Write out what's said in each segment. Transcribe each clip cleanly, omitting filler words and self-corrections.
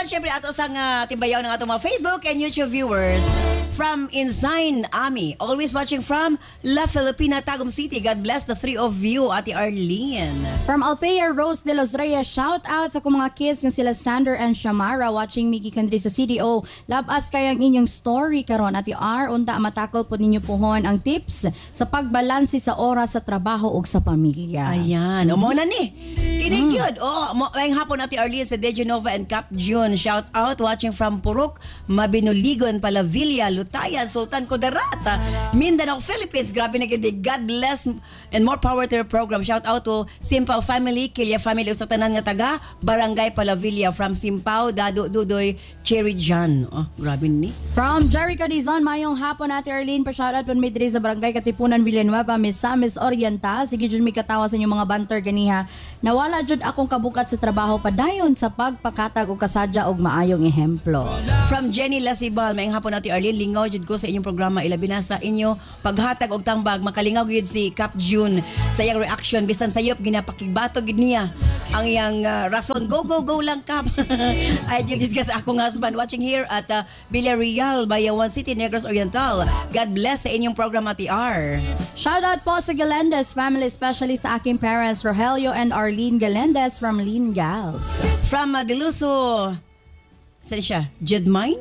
naman syempre ato sa timbayaw ng atong mga Facebook and YouTube viewers. From Insign Ami, always watching from La Filipina, Tagum City. God bless the three of you, Ate Arlene. From Althea Rose de los Reyes, shout out sa kong mga kids ng sila Sander and Shamara watching Miki Kandri sa CDO. Love us kayang inyong story karon, Ate R. Unta matakol po ninyo pohon ang tips sa pagbalansi sa oras sa trabaho o sa pamilya. Ayan, umuna ni. Kinig yun. Ngayong hapon Ate Arlene sa Dejanova and Cap June. Shout out watching from Purok, Mabinuligon, Palavilla, Lutayan, Sultan Kudarata, Mindanao, Philippines. Grabe na gindi. God bless and more power to your program. Shout out to Simpao family, Kilya family, sa tanan nga taga Barangay Palavilla. From Simpao, Dado Dudoy, Cherry John. Oh, grabe ni. From Jericho Dizon, mayong hapon Ate Arlene, pa-shoutout po may diri sa Barangay Katipunan, Villanueva, Miss Samis Oriental. Sige dyan may katawa sa inyong mga banter ganiha. Nawala dyan akong kabukat sa trabaho padayon sa pagpakatag o kasadya og maayong ehemplo. From Jenny Lasibal, mayong hapon Ate Arlene, lingaw jud ko sa inyong programa, ilabi na sa inyo paghatag og tambag, makalingaw gyud si Cap June sa iyang reaction bisan sayop ginapakigbato gid niya ang iyang rason. Go lang Cap. I just guess akong husband watching here at Villarreal, Bayawan City, Negros Oriental. God bless sa inyong programa Ate R. Shoutout po sa Galendez family, especially sa aking parents Rogelio and Arlene Galendez from Lean Gals. From Deluso, saan siya? Jedmine?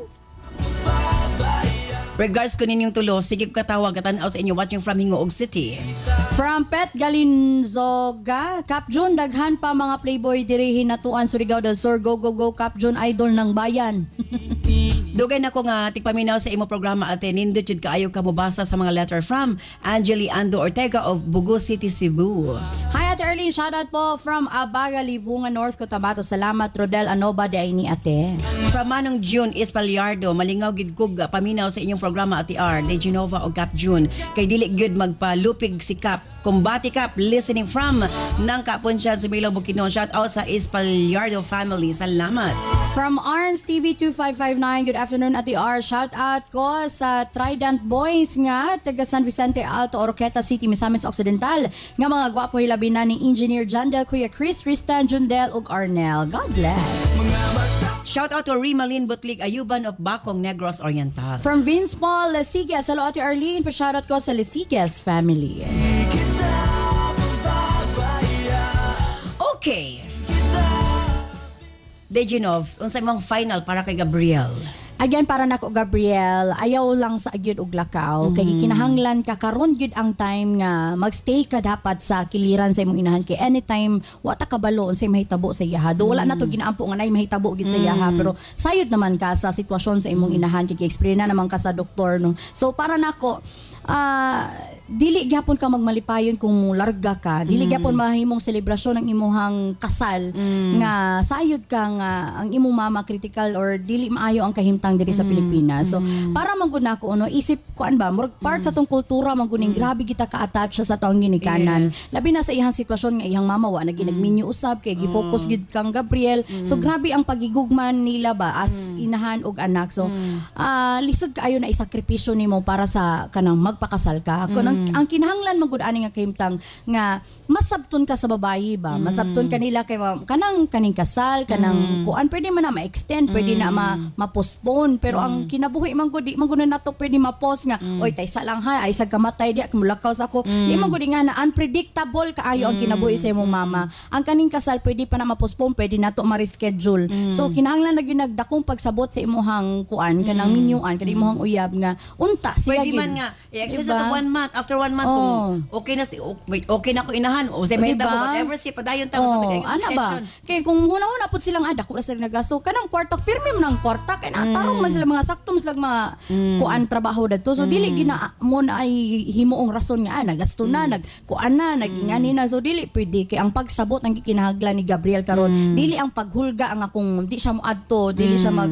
Regards ko ninyong tulo, sige ko katawag katanaw sa inyo watching from Hingoog City. From Pet Galinzoga, Cap June, daghan pa mga playboy dirihin natuan Surigao del Sur. Go Cap June, idol ng bayan. Dugay na ko nga tigpaminaw sa imo programa ate, nindot jud kaayo ka mobasa sa mga letter from Angeli Ando Ortega of Bugo City, Cebu. Hi Ate Arlene, shoutout po from Abaga, Libungan, North Cotabato. Salamat Rodel Anoba de ni ate. From Manong June Espaliardo, malingaw gid kog paminaw sa inyong programa Ate R, de Genova o Cap June. Kay dili gud magpalupig si Cap. Kumbati Cap, listening from nang Kapunsyan, Sumilaw, Bukidnon. Shout out sa Espaliardo family. Salamat. From Arns TV 2559, good afternoon Ate R. Shout out ko sa Trident Boys nga taga San Vicente Alto, Oroqueta City, Misamis Occidental. Nga mga gwapo hilabi na ni Engineer Jandel, Kuya Chris, Tristan, Jundel ug Arnel. God bless. Shout out to Rimalin Butlig Ayuban of Bacong, Negros Oriental. From Vince Paul Lesigas, hello Ate Arlene, pa-shoutout ko sa Lesigas family. Okay. Dejanov, unsay mong final para kay Gabriel? Again, para nako Gabriel, ayaw lang sa agyud og lakaw. Kay kinahanglan ka karon gyud ang time nga magstay ka dapat sa kiliran sa imong inahan. Kay anytime wata kabalo unsay mahitabo sa iyaha. Do wala na to ginaampo nga nay mahitabo gyud sa iyaha, pero sayod naman ka sa sitwasyon sa imong inahan, kay experience na naman ka sa doktor no. So para nako dili gyapon ka magmalipayon kung larga ka, dili gyapon mahimong selebrasyon ng imuhang kasal nga sayod ka nga ang imong mama critical or dili maayo ang kahimtang diri sa Pilipinas. So para manggod nako no, isip kuan ba murag part sa tong kultura mangguning grabe kita ka-attach sa taong ginikanan. Yes. Labi na sa iyang sitwasyon nga iyang mama wa na ginagminyo usab kay gi-focus gid kang Gabriel. So grabe ang pagigugman nila ba as inahan og anak. So lisod kaayo na isakripisyo nimo para sa kanang magpakasal ka. Kung ang kinahanglan magud ani nga kahimtang nga masabton ka sa babayi ba, masabton kanila kay kanang kaning kasal, kanang kuan pwede man na ma-extend, pwede na ma-postpone, pero ang kinabuhi man gud di man gud nato pwede ma-pause nga oy taysa lang ha ay sa kamatay di mulakaw sa ako. Di man gud nga na unpredictable kaayo ang kinabuhi sa imong mama. Ang kaning kasal pwede pa na ma-postpone, pwede nato ma-reschedule. So kinahanglan na gyud nagdakong pagsabot sa imong kuan kanang minyuan kanang imong uyab nga unta siya pwede man nga i-access to 1 month, after 1 month kung okay na okay na ko inahan o say may tabo whatever si padayon tamo sa ana ba kay kung huna-huna pud silang dako na sila nagasto kanang kwarta pirmi man ang kwarta kay natarong man sila mga sakto sila mga kuan trabaho dadto. So dili gina mo na ay himuong rason nga nagasto na nagkuan na nagingani na. So dili pwede kay ang pagsabot ang kinahanglan ni Gabriel karon dili ang paghulga ang akong di siya moadto, dili siya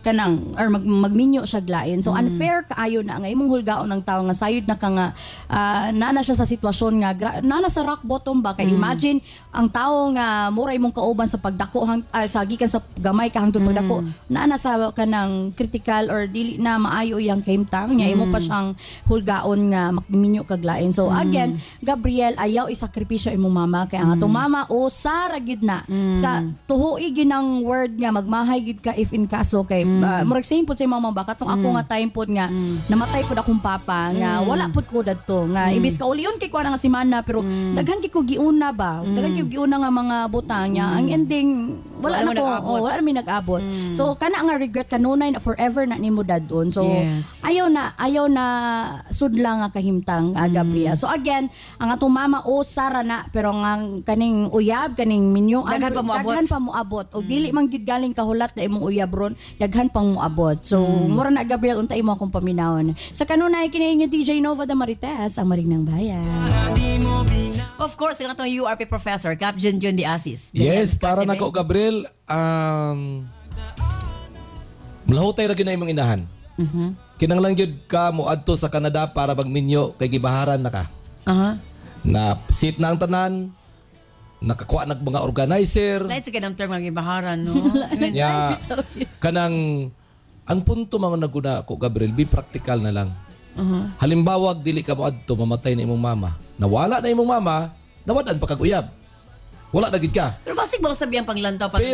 kanang or magminyo siya glain. So unfair kaayo na nga imong hulgaon ng tao nga sayod na ka nga naana siya sa sitwasyon nga naana sa rock bottom ba kay imagine ang tao nga mura imong kauban sa pagdako sa gikan sa gamay ka hangtod pagdako naana sa kanang critical or dili na maayo iyang kahimtang nya imo pa siyang hulgaon nga magminyo kag lain. So again, Gabriel, ayaw isakripisyo imong mama kay ang atong mama usa ra gid na sa tuhoy gid ang word nga magmahay gid ka if in kaso kay murag same pud sa imong mama baka tong ako nga time pud nga namatay pud akong papa nga wala pud ko dadto nga ibis ka ulion kay ko na nga si mana pero daghan kay ko giuna ba daghan kay ko giuna nga mga butang niya ang ending wala na ko wala na mi nag-abot. So kana nga regret kanunay na forever na nimo dadon. So ayaw na sudla nga kahimtang Gabriel. So again, ang atong mama sara na pero ang kaning uyab kaning minyo daghan pa moabot o dili man gid galing kahulat na imong uyab ron daghan pang moabot. So mura na Gabriel unta imo akong paminawon. Sa kanunay kini inyo DJ Nova da Marites ang Marinang Bayan. Of course, ang atong URP professor Cap John de Asis. Yes, para nako Gabriel, malahutay ra gyud na imong inahan. Kinanglang gyud ka moadto sa Canada para magminyo kay gibaharan na ka. Na sit na ang tanan, nakakuha nag mga organizer. Lahat sa kanang term ng ibaharan, no? Ya, kanang ang punto mga naguna ko Gabriel, be practical na lang. Halimbawa, dili ka moadto mamatay na imong mama. Nawala na imong mama, nawadan pa kag uyab. Wala na gid ka. Pero basig ba sabi ang panglantaw pa